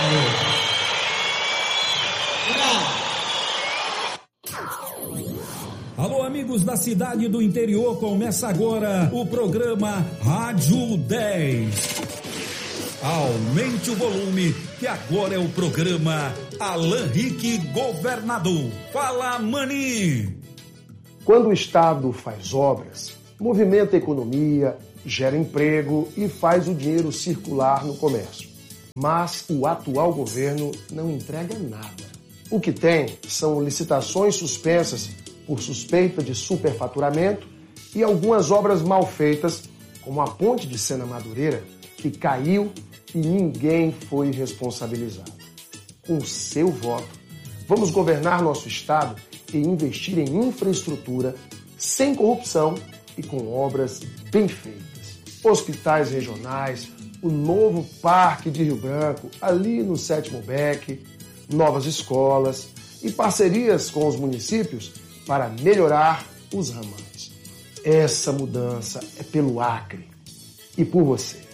Alô, amigos da cidade do interior, começa agora o programa Rádio 10. Aumente o volume, que agora é o programa Alan Rick Governador. Fala, Mani! Quando o Estado faz obras, movimenta a economia, gera emprego e faz o dinheiro circular no comércio. Mas o atual governo não entrega nada. O que tem são licitações suspensas por suspeita de superfaturamento e algumas obras mal feitas, como a ponte de Sena Madureira, que caiu e ninguém foi responsabilizado. Com seu voto, vamos governar nosso Estado e investir em infraestrutura sem corrupção e com obras bem feitas. Hospitais regionais, o novo Parque de Rio Branco, ali no 7º BEC, novas escolas e parcerias com os municípios para melhorar os ramais. Essa mudança é pelo Acre e por você.